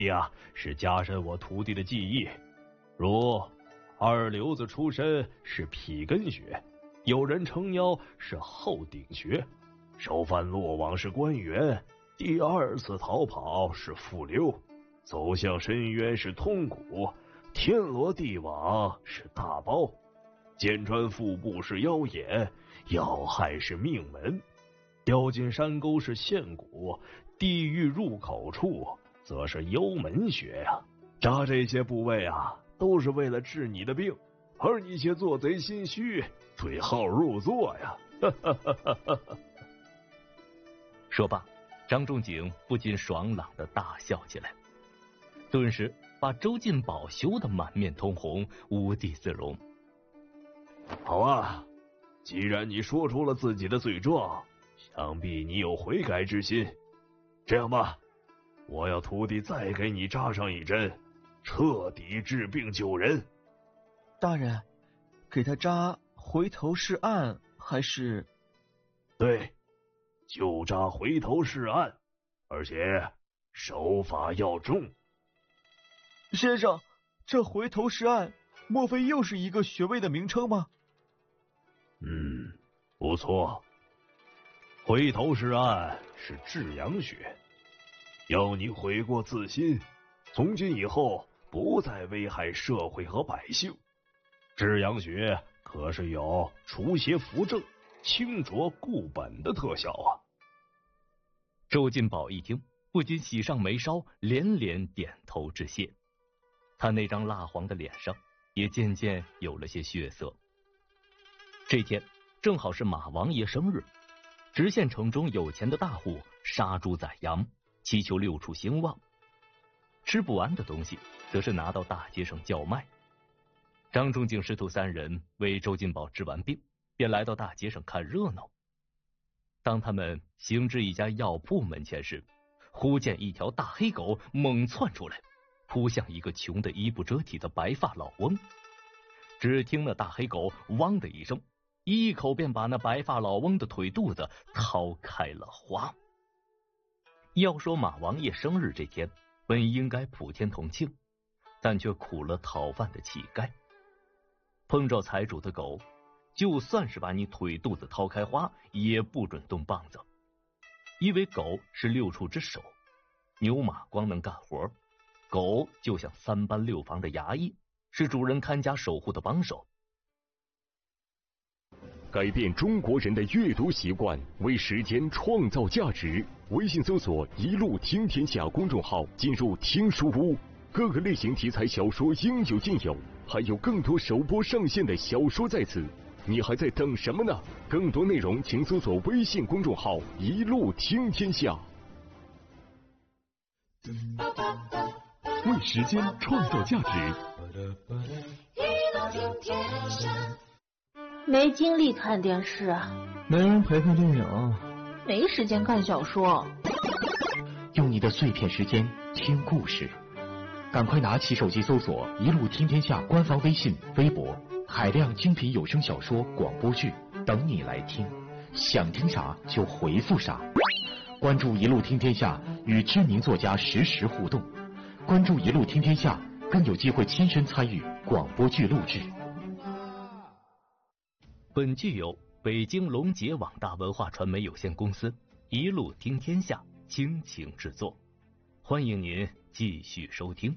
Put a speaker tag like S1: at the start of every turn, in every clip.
S1: 的呀是加深我徒弟的技艺。如二流子出身是披根学，有人撑腰是后顶穴，收饭落网是关元，第二次逃跑是复溜，走向深渊是通骨，天罗地网是大包，剑穿腹部是腰眼，要害是命门，掉进山沟是陷骨，地狱入口处则是幽门穴呀。扎这些部位啊，都是为了治你的病，而你却做贼心虚，对号入座呀！
S2: 说罢，张仲景不禁爽朗的大笑起来，顿时把周进宝羞得满面通红，无地自容。
S1: 好啊，既然你说出了自己的罪状，想必你有悔改之心。这样吧，我要徒弟再给你扎上一针，彻底治病救人。
S3: 大人，给他扎回头是岸还是？
S1: 对，就扎回头是岸，而且手法要重。
S3: 先生，这回头是岸，莫非又是一个穴位的名称吗？
S1: 不错。回头是岸是至阳穴，要你悔过自新，从今以后不再危害社会和百姓。至阳穴可是有除邪扶正、清浊固本的特效啊！
S2: 周进宝一听，不禁喜上眉梢，连连点头致谢。他那张蜡黄的脸上也渐渐有了些血色。这天正好是马王爷生日，直县城中有钱的大户杀猪宰羊，祈求六畜兴旺。吃不完的东西则是拿到大街上叫卖。张仲景师徒三人为周进宝治完病，便来到大街上看热闹。当他们行至一家药铺门前时，忽见一条大黑狗猛窜出来，扑向一个穷得衣不遮体的白发老翁。只听那大黑狗汪的一声，一口便把那白发老翁的腿肚子掏开了花。要说马王爷生日这天本应该普天同庆，但却苦了讨饭的乞丐。碰着财主的狗，就算是把你腿肚子掏开花，也不准动棒子，因为狗是六畜之首，牛马光能干活，狗就像三班六房的衙役，是主人看家守护的帮手。
S4: 改变中国人的阅读习惯，为时间创造价值。微信搜索“一路听天下”公众号，进入听书屋，各个类型题材小说应有尽有，还有更多首播上线的小说在此，你还在等什么呢？更多内容请搜索微信公众号“一路听天下”。为时间创造价值。
S5: 没精力看电视啊，
S3: 没人陪看电影，
S5: 没时间看小说。
S6: 用你的碎片时间听故事，赶快拿起手机搜索“一路听天下”官方微信、微博，海量精品有声小说、广播剧等你来听，想听啥就回复啥。关注“一路听天下”，与知名作家实时互动。关注“一路听天下”，更有机会亲身参与广播剧录制。
S2: 本剧由北京龙杰网大文化传媒有限公司一路听天下倾情制作，欢迎您继续收听。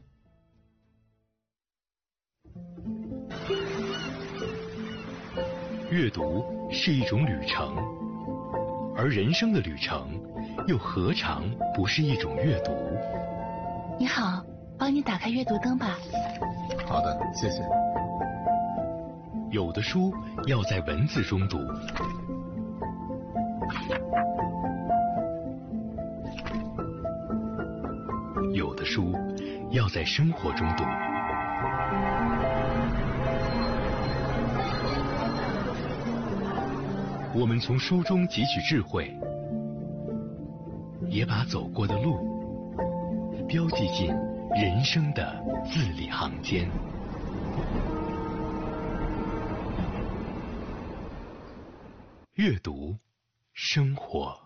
S7: 阅读是一种旅程，而人生的旅程又何尝不是一种阅读？
S8: 你好，帮你打开阅读灯吧。
S9: 好的，谢谢。
S7: 有的书要在文字中读，有的书要在生活中读。我们从书中汲取智慧，也把走过的路标记进人生的字里行间。阅读，生活。